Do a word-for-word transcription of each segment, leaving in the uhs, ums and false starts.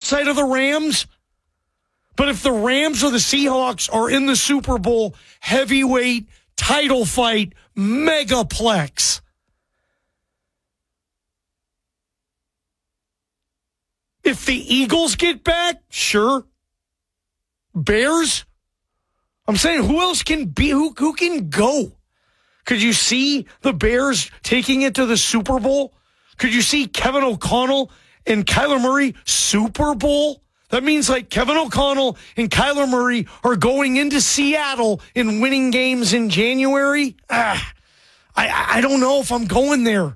outside of the Rams. But if the Rams or the Seahawks are in the Super Bowl heavyweight title fight, megaplex, if the Eagles get back, sure. Bears? I'm saying who else can be, who, who can go? Could you see the Bears taking it to the Super Bowl? Could you see Kevin O'Connell and Kyler Murray Super Bowl? That means like Kevin O'Connell and Kyler Murray are going into Seattle and winning games in January. Ah, I, I don't know if I'm going there.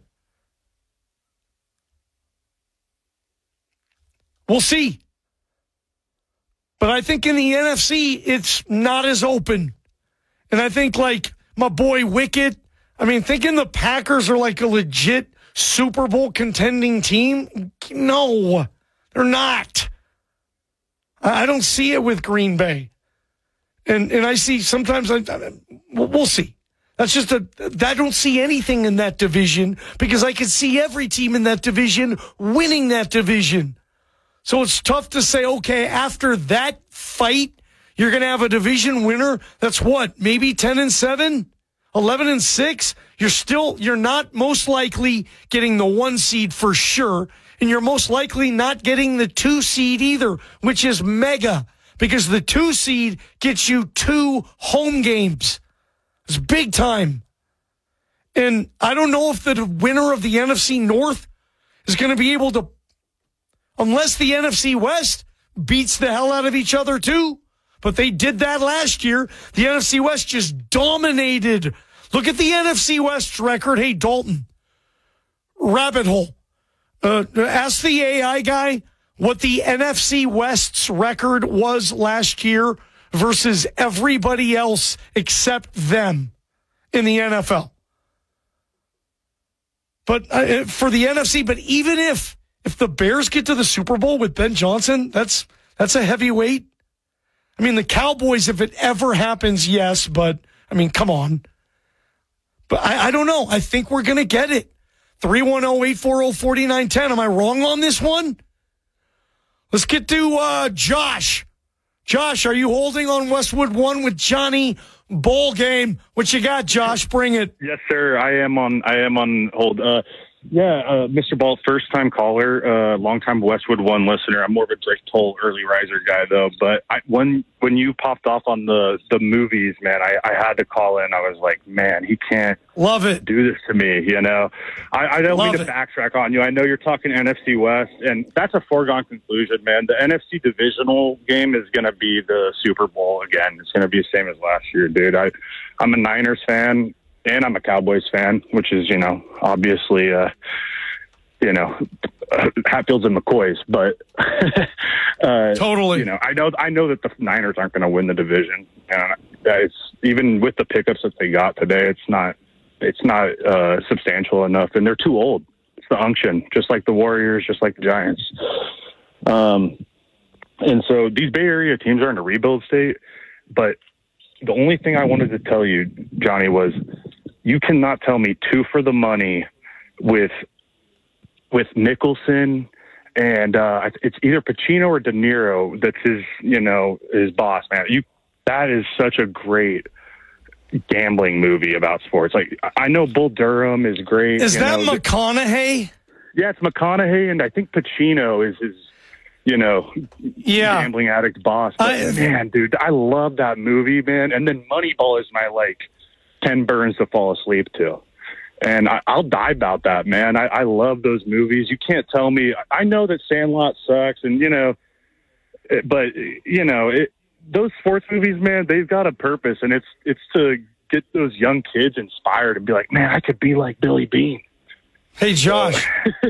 We'll see. But I think in the N F C, it's not as open. And I think like my boy Wicket, I mean, thinking the Packers are like a legit Super Bowl contending team. No, they're not. I don't see it with Green Bay. And and I see sometimes, I, I, we'll see. That's just a, I don't see anything in that division because I can see every team in that division winning that division. So it's tough to say, okay, after that fight, you're going to have a division winner that's what, maybe ten and seven, eleven and six? You're still, you're not most likely getting the one seed for sure. And you're most likely not getting the two seed either, which is mega because the two seed gets you two home games. It's big time. And I don't know if the winner of the N F C North is going to be able to, unless the N F C West beats the hell out of each other too. But they did that last year. The N F C West just dominated. Look at the N F C West record. Hey, Dalton, rabbit hole. Uh, ask the A I guy what the N F C West's record was last year versus everybody else except them in the N F L. But uh, for the N F C, but even if if the Bears get to the Super Bowl with Ben Johnson, that's that's a heavyweight. I mean, the Cowboys, if it ever happens, yes, but I mean, come on. But I, I don't know. I think we're going to get it. three one zero, eight four zero, four nine one zero. Am I wrong on this one? Let's get to uh, Josh. Josh, are you holding on Westwood One with Johnny Bowl Game? What you got, Josh? Bring it. Yes, sir. I am on. I am on hold. Uh, yeah, uh, Mister Ball, first time caller, uh, long time Westwood One listener. I'm more of a Drake Toll early riser guy, though. But I, when when you popped off on the the movies, man, I, I had to call in. I was like, man, he can't love it. Do this to me, you know. I, I don't love mean to it. backtrack on you. I know you're talking N F C West, and that's a foregone conclusion, man. The N F C divisional game is going to be the Super Bowl again. It's going to be the same as last year, dude. I I'm a Niners fan. And I'm a Cowboys fan, which is, you know, obviously, uh, you know, uh, Hatfields and McCoys. But uh, totally, you know, I know, I know that the Niners aren't going to win the division, and it's even with the pickups that they got today, it's not, it's not uh, substantial enough, and they're too old. It's the unction, just like the Warriors, just like the Giants. Um, and so these Bay Area teams are in a rebuild state, but the only thing I wanted to tell you, Johnny, was you cannot tell me two for the money with with Nicholson and uh, it's either Pacino or De Niro that's his, you know, his boss, man. You that is such a great gambling movie about sports. Like I know Bull Durham is great. Is that know, McConaughey? Yeah, it's McConaughey, and I think Pacino is his, you know, yeah. gambling addict boss. But, I, man, dude, I love that movie, man. And then Moneyball is my, like, Ken Burns to fall asleep to. And I, I'll die about that, man. I, I love those movies. You can't tell me. I know that Sandlot sucks, and, you know, but, you know, it, those sports movies, man, they've got a purpose, and it's it's to get those young kids inspired and be like, man, I could be like Billy Beane. Hey, Josh.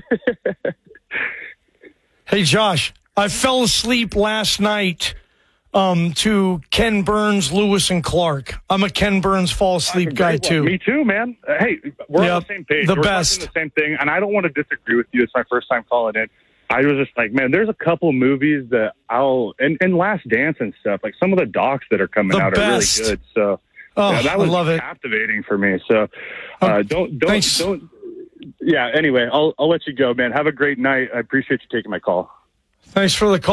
Hey, Josh. I fell asleep last night um, to Ken Burns, Lewis, and Clark. I'm a Ken Burns fall asleep guy, too. Me too, man. Uh, hey, we're yep, on the same page. The we're best. The same thing, and I don't want to disagree with you. It's my first time calling in. I was just like, man, there's a couple movies that I'll and, and Last Dance and stuff. Like some of the docs that are coming the out best. are really good. So oh, yeah, that was I love captivating it. for me. So uh, don't don't Thanks. don't. Yeah. Anyway, I'll I'll let you go, man. Have a great night. I appreciate you taking my call. Thanks for the call.